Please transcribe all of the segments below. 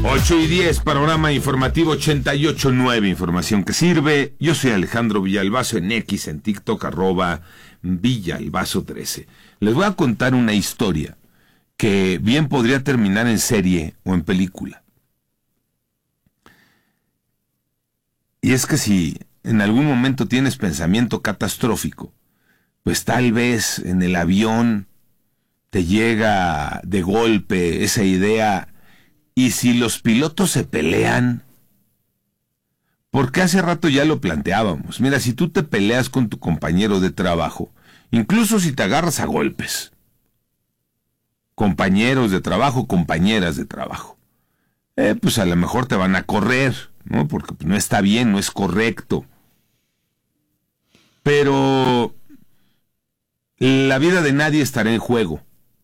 8:10, panorama informativo 88.9, información que sirve. Yo soy Alejandro Villalbazo en X, en TikTok, @Villalbazo13. Les voy a contar una historia que bien podría terminar en serie o en película. Y es que si en algún momento tienes pensamiento catastrófico, pues tal vez en el avión te llega de golpe esa idea: ¿y si los pilotos se pelean? Porque hace rato ya lo planteábamos. Mira, si tú te peleas con tu compañero de trabajo, incluso si te agarras a golpes, compañeros de trabajo, compañeras de trabajo, pues a lo mejor te van a correr, ¿no? Porque no está bien, no es correcto. Pero la vida de nadie estará en juego.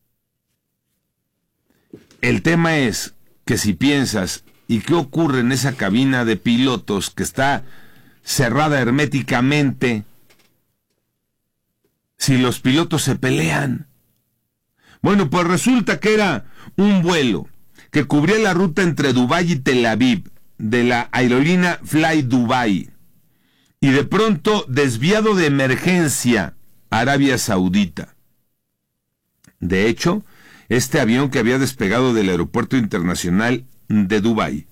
El tema es que si piensas, ¿y qué ocurre en esa cabina de pilotos que está cerrada herméticamente si los pilotos se pelean? Bueno, pues resulta que era un vuelo que cubría la ruta entre Dubái y Tel Aviv de la aerolínea Fly Dubai, y de pronto desviado de emergencia a Arabia Saudita. De hecho, este avión que había despegado del aeropuerto internacional de Dubái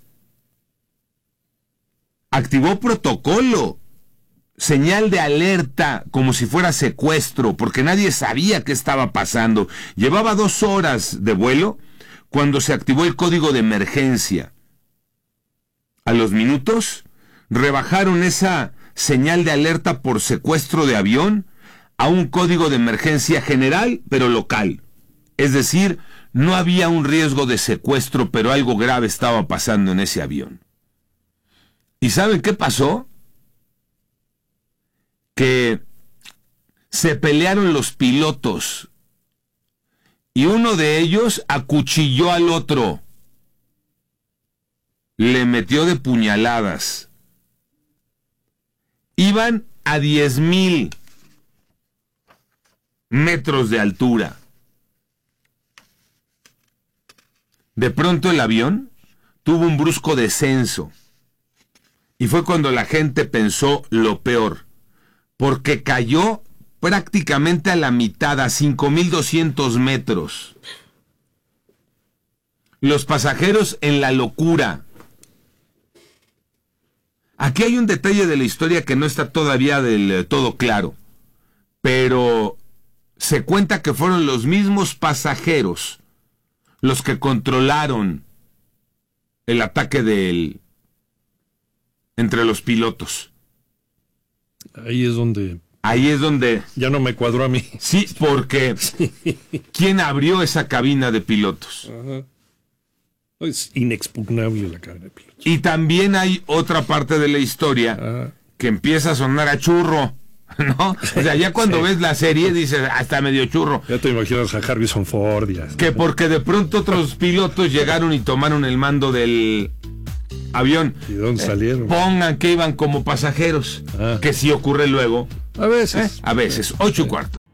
activó protocolo, señal de alerta, como si fuera secuestro, porque nadie sabía qué estaba pasando. Llevaba 2 horas de vuelo cuando se activó el código de emergencia. A los minutos, rebajaron esa señal de alerta por secuestro de avión a un código de emergencia general, pero local. Es decir, no había un riesgo de secuestro, pero algo grave estaba pasando en ese avión. ¿Y saben qué pasó? Que se pelearon los pilotos y uno de ellos acuchilló al otro. Le metió de puñaladas. Iban a 10,000 metros de altura. De pronto el avión tuvo un brusco descenso y fue cuando la gente pensó lo peor, porque cayó prácticamente a la mitad, a 5,200 metros. Los pasajeros en la locura. Aquí hay un detalle de la historia que no está todavía del todo claro, pero se cuenta que fueron los mismos pasajeros los que controlaron el ataque entre los pilotos. Ahí es donde ya no me cuadró a mí. Sí, porque ¿quién abrió esa cabina de pilotos? Ajá. Es inexpugnable la cabina de pilotos. Y también hay otra parte de la historia que empieza a sonar a churro, ¿no? O sea, ya cuando ves la serie dices, está medio churro. Ya te imaginas a Harrison Ford. Que porque de pronto otros pilotos llegaron y tomaron el mando del avión. ¿Y dónde salieron? Pongan que iban como pasajeros, que sí ocurre luego. A veces. A veces, 8:15.